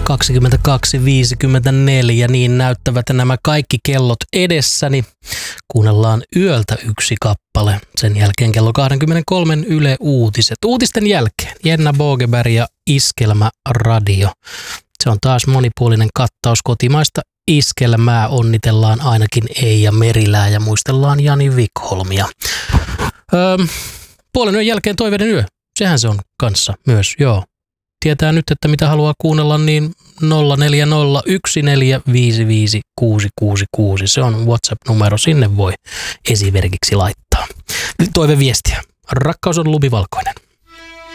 22.54, niin näyttävät nämä kaikki kellot edessäni. Kuunnellaan Yöltä yksi kappale. Sen jälkeen kello 23 Yle Uutiset. Uutisten jälkeen Jenna Bogeberg ja Iskelmä Radio. Se on taas monipuolinen kattaus kotimaista iskelmää. Onnitellaan ainakin Eija Merilää ja muistellaan Jani Vikholmia. Puolen yön jälkeen Toiveiden yö. Sehän se on kanssa myös, joo. Tietää nyt, että mitä haluaa kuunnella, niin 0401455666. Se on WhatsApp-numero, sinne voi esimerkiksi laittaa toiveviestiä. Rakkaus on lumivalkoinen.